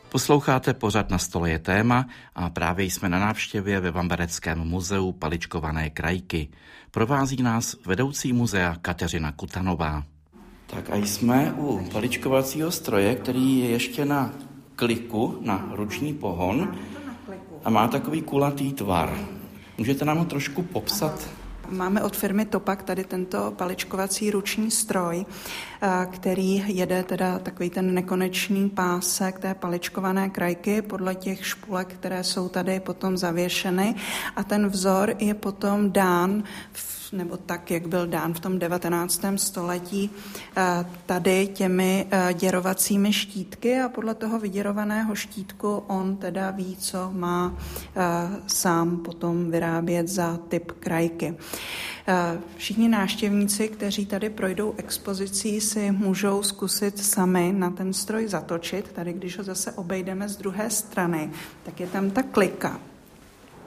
Posloucháte pořad Na stole je téma a právě jsme na návštěvě ve Vambereckém muzeu paličkované krajky. Provází nás vedoucí muzea Kateřina Kutanová. Tak a jsme u paličkovacího stroje, který je ještě na kliku, na ruční pohon a má takový kulatý tvar. Můžete nám ho trošku popsat? Máme od firmy Topak tady tento paličkovací ruční stroj, který jede teda takový ten nekonečný pásek té paličkované krajky podle těch špulek, které jsou tady potom zavěšeny a ten vzor je potom dán nebo tak, jak byl dán v tom 19. století tady těmi děrovacími štítky a podle toho vyděrovaného štítku on teda ví, co má sám potom vyrábět za typ krajky. Všichni návštěvníci, kteří tady projdou expozicí, si můžou zkusit sami na ten stroj zatočit. Tady, když ho zase obejdeme z druhé strany, tak je tam ta klika.